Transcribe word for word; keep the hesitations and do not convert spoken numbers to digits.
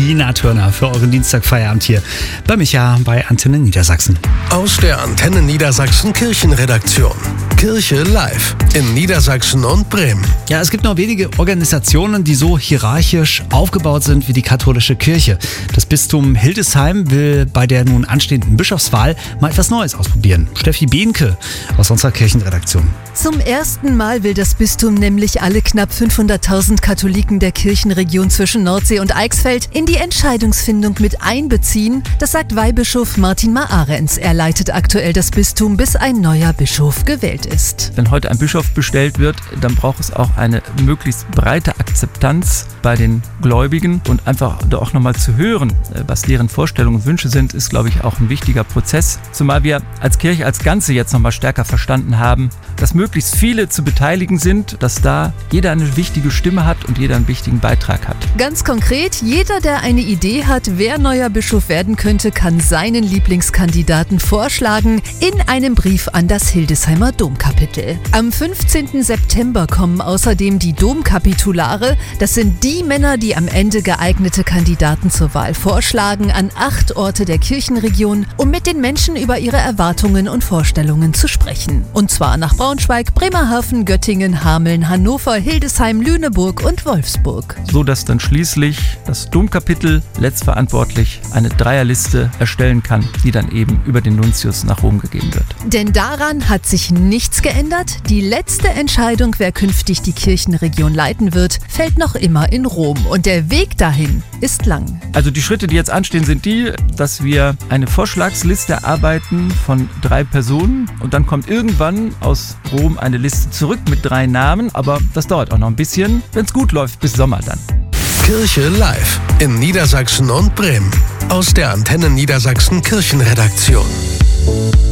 Lina Turner für euren Dienstagfeierabend hier bei Micha bei Antenne Niedersachsen. Aus der Antenne Niedersachsen Kirchenredaktion. Kirche live in Niedersachsen und Bremen. Ja, es gibt noch wenige Organisationen, die so hierarchisch aufgebaut sind wie die katholische Kirche. Das Bistum Hildesheim will bei der nun anstehenden Bischofswahl mal etwas Neues ausprobieren. Steffi Behnke aus unserer Kirchenredaktion. Zum ersten Mal will das Bistum nämlich alle knapp fünfhunderttausend Katholiken der Kirchenregion zwischen Nordsee und Eichsfeld in die Entscheidungsfindung mit einbeziehen. Das sagt Weihbischof Martin Maarenz. Er leitet aktuell das Bistum, bis ein neuer Bischof gewählt ist. Wenn heute ein Bischof bestellt wird, dann braucht es auch eine möglichst breite Akzeptanz bei den Gläubigen und einfach da auch nochmal zu hören, was deren Vorstellungen und Wünsche sind, ist, glaube ich, auch ein wichtiger Prozess. Zumal wir als Kirche als Ganze jetzt nochmal stärker verstanden haben, dass möglichst viele zu beteiligen sind, dass da jeder eine wichtige Stimme hat und jeder einen wichtigen Beitrag hat. Ganz konkret, jeder, der eine Idee hat, wer neuer Bischof werden könnte, kann seinen Lieblingskandidaten vorschlagen in einem Brief an das Hildesheimer Domkapitel. Am fünfzehnten September kommen außerdem die Domkapitulare. Das sind die Männer, die am Ende geeignete Kandidaten zur Wahl vorschlagen, an acht Orte der Kirchenregion, um mit den Menschen über ihre Erwartungen und Vorstellungen zu sprechen. Und zwar nach Braunschweig, Bremerhaven, Göttingen, Hameln, Hannover, Hildesheim, Lüneburg und Wolfsburg. So dass dann schließlich das Domkapitel letztverantwortlich eine Dreierliste erstellen kann, die dann eben über den Nuntius nach Rom gegeben wird. Denn daran hat sich nichts geändert. Die letzte Entscheidung, wer künftig die Kirchenregion leiten wird, fällt noch immer in Rom. Und der Weg dahin ist lang. Also die Schritte, die jetzt anstehen, sind die, dass wir eine Vorschlagsliste erarbeiten von drei Personen und dann kommt irgendwann aus Rom eine Liste zurück mit drei Namen, aber das dauert auch noch ein bisschen, wenn es gut läuft, bis Sommer dann. Kirche live in Niedersachsen und Bremen. Aus der Antenne Niedersachsen Kirchenredaktion.